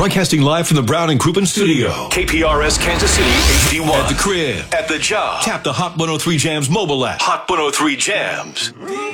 Broadcasting live from the Brown and Crouppen studio. KPRS Kansas City, HD1. At the crib. At the job. Tap the Hot 103 Jams mobile app. Hot 103 Jams.